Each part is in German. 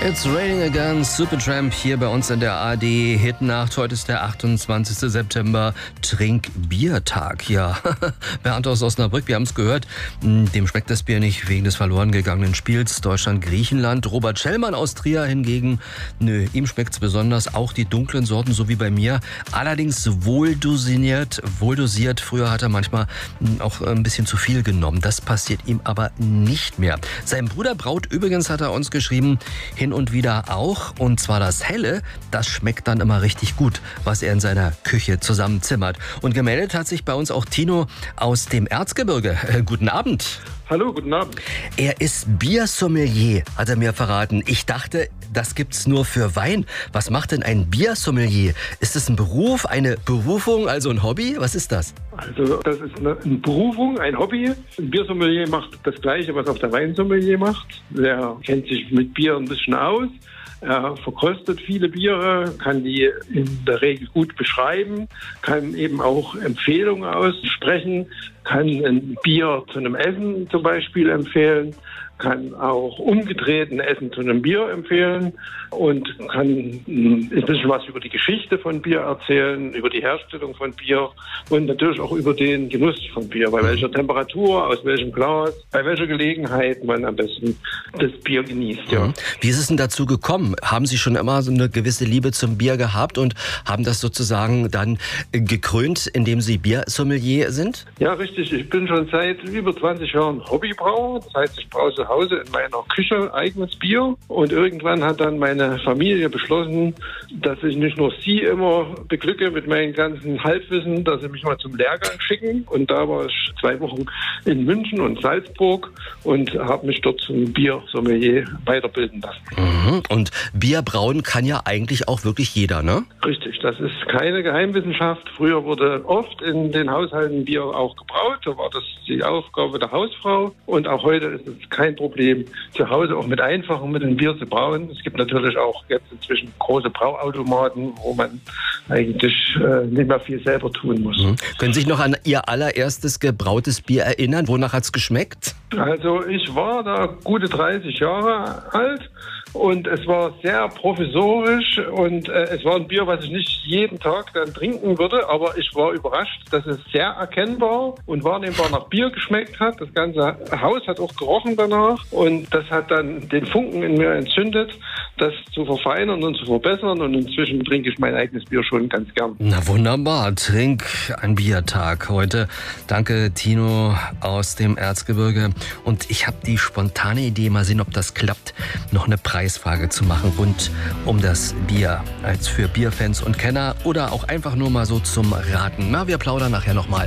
It's Raining Again, Supertramp hier bei uns in der ARD Hitnacht. Heute ist der 28. September, Trinkbiertag. Ja, Bernd aus Osnabrück, wir haben es gehört, dem schmeckt das Bier nicht wegen des verloren gegangenen Spiels Deutschland-Griechenland. Robert Schellmann aus Trier hingegen, nö, ihm schmeckt's besonders, auch die dunklen Sorten, so wie bei mir. Allerdings wohldosiert. Früher hat er manchmal auch ein bisschen zu viel genommen. Das passiert ihm aber nicht mehr. Sein Bruder braut übrigens, hat er uns geschrieben, hin und wieder auch. Und zwar das Helle, das schmeckt dann immer richtig gut, was er in seiner Küche zusammenzimmert. Und gemeldet hat sich bei uns auch Tino aus dem Erzgebirge. Guten Abend. Hallo, guten Abend. Er ist Biersommelier, hat er mir verraten. Ich dachte, das gibt's nur für Wein. Was macht denn ein Biersommelier? Ist es ein Beruf, eine Berufung, also ein Hobby? Was ist das? Also das ist eine Berufung, ein Hobby. Ein Biersommelier macht das Gleiche, was auch der Weinsommelier macht. Der kennt sich mit Bier ein bisschen aus. Er verkostet viele Biere, kann die in der Regel gut beschreiben, kann eben auch Empfehlungen aussprechen, kann ein Bier zu einem Essen zum Beispiel empfehlen, kann auch umgedreht ein Essen zu einem Bier empfehlen und kann ein bisschen was über die Geschichte von Bier erzählen, über die Herstellung von Bier und natürlich auch über den Genuss von Bier, bei welcher Temperatur, aus welchem Glas, bei welcher Gelegenheit man am besten das Bier genießt. Ja. Wie ist es denn dazu gekommen? Haben Sie schon immer so eine gewisse Liebe zum Bier gehabt und haben das sozusagen dann gekrönt, indem Sie Biersommelier sind? Ja, richtig. Ich bin schon seit über 20 Jahren Hobbybrauer. Das heißt, ich braue zu Hause in meiner Küche eigenes Bier. Und irgendwann hat dann meine Familie beschlossen, dass ich nicht nur sie immer beglücke mit meinem ganzen Halbwissen, dass sie mich mal zum Lehrgang schicken. Und da war ich 2 Wochen in München und Salzburg und habe mich dort zum Biersommelier weiterbilden lassen. Und Bier brauen kann ja eigentlich auch wirklich jeder, ne? Richtig, das ist keine Geheimwissenschaft. Früher wurde oft in den Haushalten Bier auch gebraut. Da war das die Aufgabe der Hausfrau. Und auch heute ist es kein Problem, zu Hause auch mit einfachen Mitteln Bier zu brauen. Es gibt natürlich auch jetzt inzwischen große Brauautomaten, wo man eigentlich nicht mehr viel selber tun muss. Können Sie sich noch an Ihr allererstes gebrautes Bier erinnern? Wonach hat's geschmeckt? Also ich war da gute 30 Jahre alt. Und es war sehr provisorisch und es war ein Bier, was ich nicht jeden Tag dann trinken würde, aber ich war überrascht, dass es sehr erkennbar und wahrnehmbar nach Bier geschmeckt hat. Das ganze Haus hat auch gerochen danach und das hat dann den Funken in mir entzündet, das zu verfeinern und zu verbessern und inzwischen trinke ich mein eigenes Bier schon ganz gern. Na wunderbar, trink ein Biertag heute. Danke Tino aus dem Erzgebirge und ich habe die spontane Idee, mal sehen, ob das klappt, noch eine Preisfrage zu machen rund um das Bier als für Bierfans und Kenner oder auch einfach nur mal so zum Raten. Na, wir plaudern nachher nochmal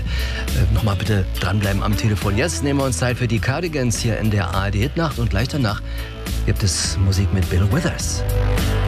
bitte dranbleiben am Telefon. Jetzt nehmen wir uns Zeit für die Cardigans hier in der ARD Hitnacht und gleich danach gibt es Musik mit Bill Withers.